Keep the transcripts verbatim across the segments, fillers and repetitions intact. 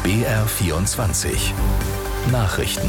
B R vierundzwanzig Nachrichten.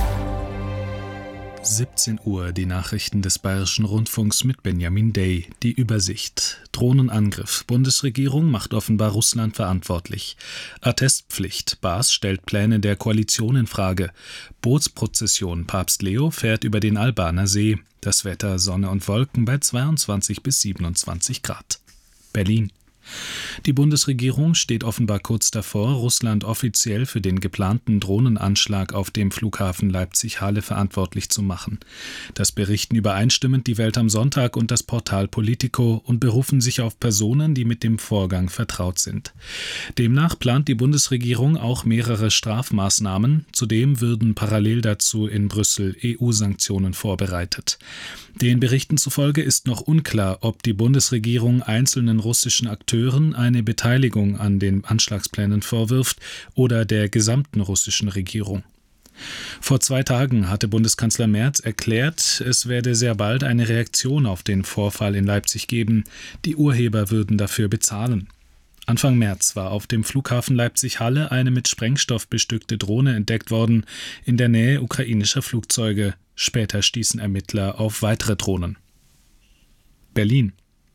siebzehn Uhr, die Nachrichten des Bayerischen Rundfunks mit Benjamin Day. Die Übersicht. Drohnenangriff. Bundesregierung macht offenbar Russland verantwortlich. Attestpflicht. Baas stellt Pläne der Koalition in Frage. Bootsprozession. Papst Leo fährt über den Albaner See. Das Wetter Sonne und Wolken bei zweiundzwanzig bis siebenundzwanzig Grad. Berlin. Die Bundesregierung steht offenbar kurz davor, Russland offiziell für den geplanten Drohnenanschlag auf dem Flughafen Leipzig-Halle verantwortlich zu machen. Das berichten übereinstimmend die Welt am Sonntag und das Portal Politico und berufen sich auf Personen, die mit dem Vorgang vertraut sind. Demnach plant die Bundesregierung auch mehrere Strafmaßnahmen. Zudem würden parallel dazu in Brüssel E U-Sanktionen vorbereitet. Den Berichten zufolge ist noch unklar, ob die Bundesregierung einzelnen russischen Akteuren eine Beteiligung an den Anschlagsplänen vorwirft oder der gesamten russischen Regierung. Vor zwei Tagen hatte Bundeskanzler Merz erklärt, es werde sehr bald eine Reaktion auf den Vorfall in Leipzig geben. Die Urheber würden dafür bezahlen. Anfang März war auf dem Flughafen Leipzig-Halle eine mit Sprengstoff bestückte Drohne entdeckt worden, in der Nähe ukrainischer Flugzeuge. Später stießen Ermittler auf weitere Drohnen. Berlin.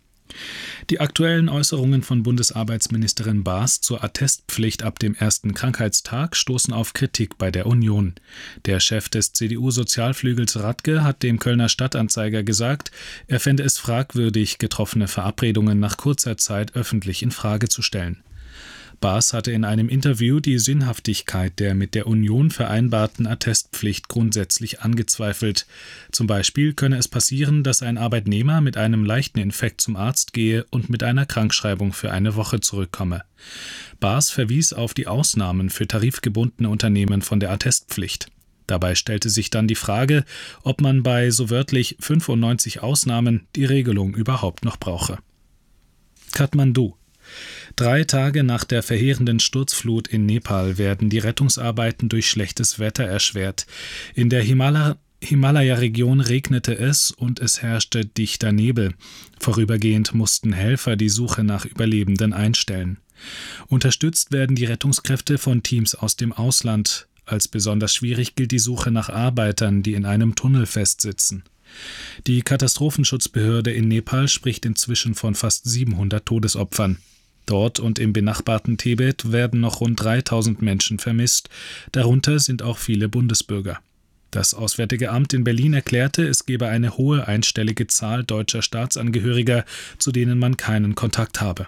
Die aktuellen Äußerungen von Bundesarbeitsministerin Baas zur Attestpflicht ab dem ersten Krankheitstag stoßen auf Kritik bei der Union. Der Chef des C D U-Sozialflügels Radke hat dem Kölner Stadtanzeiger gesagt, er fände es fragwürdig, getroffene Verabredungen nach kurzer Zeit öffentlich in Frage zu stellen. Baas hatte in einem Interview die Sinnhaftigkeit der mit der Union vereinbarten Attestpflicht grundsätzlich angezweifelt. Zum Beispiel könne es passieren, dass ein Arbeitnehmer mit einem leichten Infekt zum Arzt gehe und mit einer Krankschreibung für eine Woche zurückkomme. Baas verwies auf die Ausnahmen für tarifgebundene Unternehmen von der Attestpflicht. Dabei stellte sich dann die Frage, ob man bei so wörtlich fünfundneunzig Ausnahmen die Regelung überhaupt noch brauche. Kathmandu. Drei Tage nach der verheerenden Sturzflut in Nepal werden die Rettungsarbeiten durch schlechtes Wetter erschwert. In der Himala- Himalaya-Region regnete es und es herrschte dichter Nebel. Vorübergehend mussten Helfer die Suche nach Überlebenden einstellen. Unterstützt werden die Rettungskräfte von Teams aus dem Ausland. Als besonders schwierig gilt die Suche nach Arbeitern, die in einem Tunnel festsitzen. Die Katastrophenschutzbehörde in Nepal spricht inzwischen von fast siebenhundert Todesopfern. Dort und im benachbarten Tibet werden noch rund dreitausend Menschen vermisst, darunter sind auch viele Bundesbürger. Das Auswärtige Amt in Berlin erklärte, es gebe eine hohe einstellige Zahl deutscher Staatsangehöriger, zu denen man keinen Kontakt habe.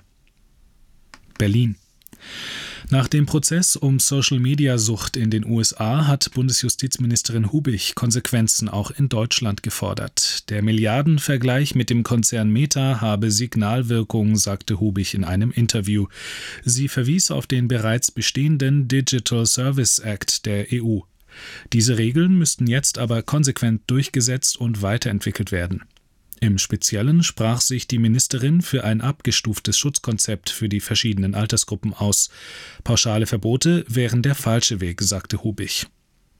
Berlin. Nach dem Prozess um Social-Media-Sucht in den U S A hat Bundesjustizministerin Hubich Konsequenzen auch in Deutschland gefordert. Der Milliardenvergleich mit dem Konzern Meta habe Signalwirkung, sagte Hubich in einem Interview. Sie verwies auf den bereits bestehenden Digital Service Act der E U. Diese Regeln müssten jetzt aber konsequent durchgesetzt und weiterentwickelt werden. Im Speziellen sprach sich die Ministerin für ein abgestuftes Schutzkonzept für die verschiedenen Altersgruppen aus. Pauschale Verbote wären der falsche Weg, sagte Hubich.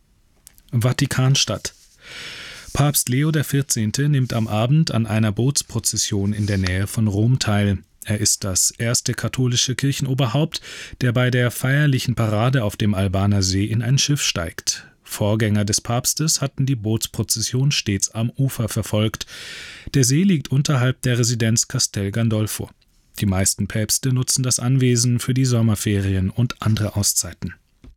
Vatikanstadt. Papst Leo der vierzehnte nimmt am Abend an einer Bootsprozession in der Nähe von Rom teil. Er ist das erste katholische Kirchenoberhaupt, der bei der feierlichen Parade auf dem Albaner See in ein Schiff steigt. Vorgänger des Papstes hatten die Bootsprozession stets am Ufer verfolgt. Der See liegt unterhalb der Residenz Castel Gandolfo. Die meisten Päpste nutzen das Anwesen für die Sommerferien und andere Auszeiten.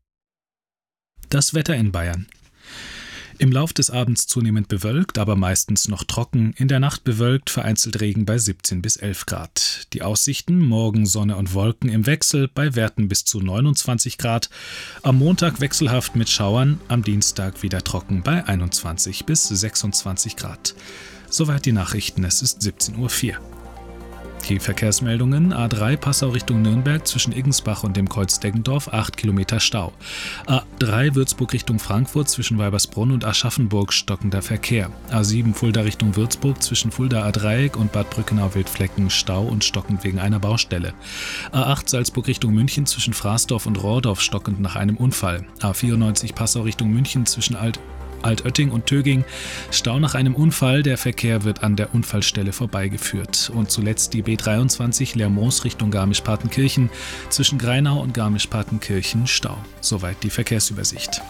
Das Wetter in Bayern. Im Lauf des Abends zunehmend bewölkt, aber meistens noch trocken, in der Nacht bewölkt, vereinzelt Regen bei siebzehn bis elf Grad. Die Aussichten: morgen Sonne und Wolken im Wechsel bei Werten bis zu neunundzwanzig Grad. Am Montag wechselhaft mit Schauern, am Dienstag wieder trocken bei einundzwanzig bis sechsundzwanzig Grad. Soweit die Nachrichten, es ist siebzehn Uhr vier. Die Verkehrsmeldungen: A drei Passau Richtung Nürnberg zwischen Iggensbach und dem Kreuz Deggendorf, acht Kilometer Stau. A drei Würzburg Richtung Frankfurt zwischen Weibersbrunn und Aschaffenburg, stockender Verkehr. A sieben Fulda Richtung Würzburg zwischen Fulda A-Dreieck und Bad Brückenau-Wildflecken, Stau und stockend wegen einer Baustelle. A acht Salzburg Richtung München zwischen Fraßdorf und Rohrdorf, stockend nach einem Unfall. A vierundneunzig Passau Richtung München zwischen Alt Altötting und Töging. Stau nach einem Unfall, der Verkehr wird an der Unfallstelle vorbeigeführt. Und zuletzt die B dreiundzwanzig Lermoos Richtung Garmisch-Partenkirchen. Zwischen Greinau und Garmisch-Partenkirchen Stau. Soweit die Verkehrsübersicht.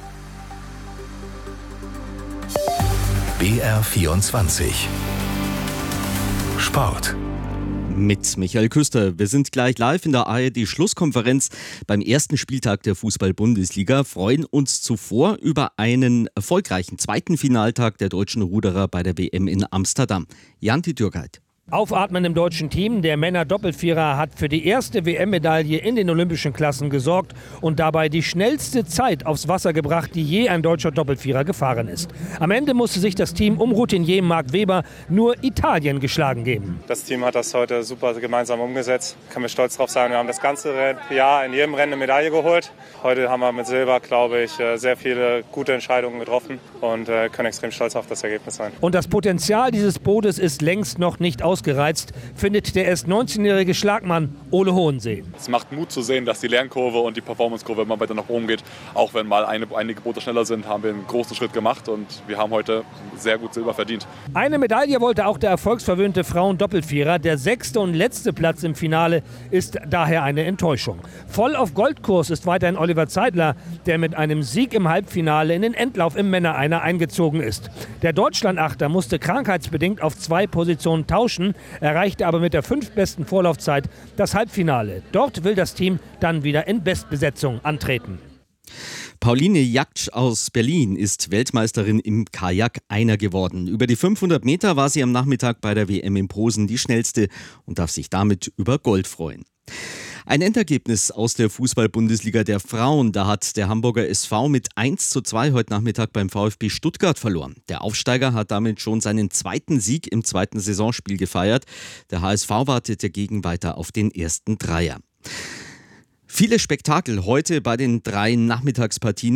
B R vierundzwanzig Sport. Mit Michael Küster. Wir sind gleich live in der A R D-Schlusskonferenz beim ersten Spieltag der Fußball-Bundesliga, freuen uns zuvor über einen erfolgreichen zweiten Finaltag der deutschen Ruderer bei der W M in Amsterdam. Janti Dürgeit. Aufatmen im deutschen Team. Der Männer-Doppelvierer hat für die erste W M-Medaille in den olympischen Klassen gesorgt und dabei die schnellste Zeit aufs Wasser gebracht, die je ein deutscher Doppelvierer gefahren ist. Am Ende musste sich das Team um Routinier Marc Weber nur Italien geschlagen geben. Das Team hat das heute super gemeinsam umgesetzt. Ich kann mir stolz drauf sein, wir haben das ganze Jahr in jedem Rennen eine Medaille geholt. Heute haben wir mit Silber, glaube ich, sehr viele gute Entscheidungen getroffen und können extrem stolz auf das Ergebnis sein. Und das Potenzial dieses Bootes ist längst noch nicht ausgereift. Ausgereizt, findet der erst neunzehnjährige Schlagmann Ole Hohensee. Es macht Mut zu sehen, dass die Lernkurve und die Performancekurve immer weiter nach oben geht. Auch wenn mal eine, einige Boote schneller sind, haben wir einen großen Schritt gemacht und wir haben heute sehr gut Silber verdient. Eine Medaille wollte auch der erfolgsverwöhnte Frauen-Doppelvierer. Der sechste und letzte Platz im Finale ist daher eine Enttäuschung. Voll auf Goldkurs ist weiterhin Oliver Zeidler, der mit einem Sieg im Halbfinale in den Endlauf im Männer-Einer eingezogen ist. Der Deutschlandachter musste krankheitsbedingt auf zwei Positionen tauschen, erreichte aber mit der fünftbesten Vorlaufzeit das Halbfinale. Dort will das Team dann wieder in Bestbesetzung antreten. Pauline Jaktsch aus Berlin ist Weltmeisterin im Kajak-Einer geworden. Über die fünfhundert Meter war sie am Nachmittag bei der W M in Posen die schnellste und darf sich damit über Gold freuen. Ein Endergebnis aus der Fußball-Bundesliga der Frauen. Da hat der Hamburger S V mit eins zu zwei heute Nachmittag beim VfB Stuttgart verloren. Der Aufsteiger hat damit schon seinen zweiten Sieg im zweiten Saisonspiel gefeiert. Der H S V wartet dagegen weiter auf den ersten Dreier. Viele Spektakel heute bei den drei Nachmittagspartien.